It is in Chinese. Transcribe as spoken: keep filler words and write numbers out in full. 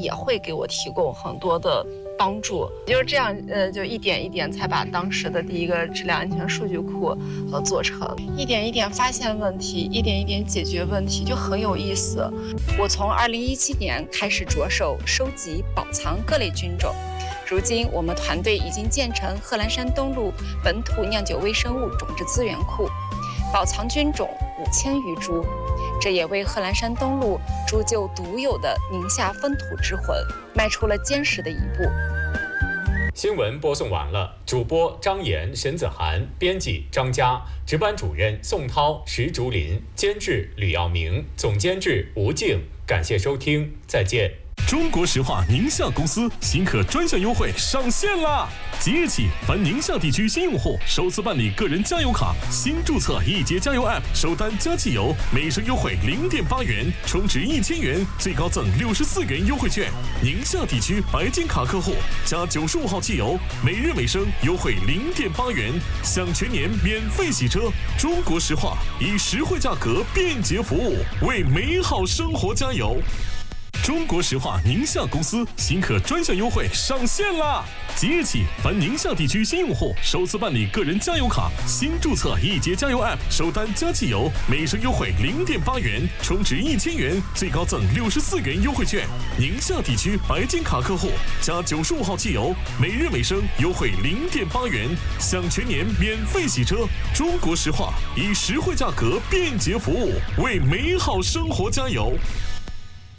也会给我提供很多的帮助，就是这样，呃，就一点一点才把当时的第一个质量安全数据库呃做成，一点一点发现问题，一点一点解决问题，就很有意思。我从二零一七年开始着手收集保藏各类菌种，如今我们团队已经建成贺兰山东路本土酿酒微生物种质资源库，保藏菌种五千余株。这也为贺兰山东路铸就独有的宁夏风土之魂迈出了坚实的一步。 新闻播送完了，主播张岩、沈子涵，编辑张佳，值班主任宋涛、石竹林，监制吕耀明，总监制吴静。感谢收听，再见。 中国石化宁夏公司新客专项优惠上线啦！即日起，凡宁夏地区新用户首次办理个人加油卡，新注册易捷加油 App 收单加汽油，每升优惠零点八元，充值一千元，最高赠六十四元优惠券。宁夏地区白金卡客户加九十五号汽油，每日每升优惠零点八元，享全年免费洗车。中国石化以实惠价格、便捷服务，为美好生活加油。中国石化宁夏公司新客专项优惠上线啦！即日起，凡宁夏地区新用户首次办理个人加油卡，新注册易捷加油 App 收单加汽油，每升优惠零点八元，充值一千元，最高赠六十四元优惠券。宁夏地区白金卡客户加九十五号汽油，每日每升优惠零点八元，享全年免费洗车。中国石化以实惠价格、便捷服务，为美好生活加油。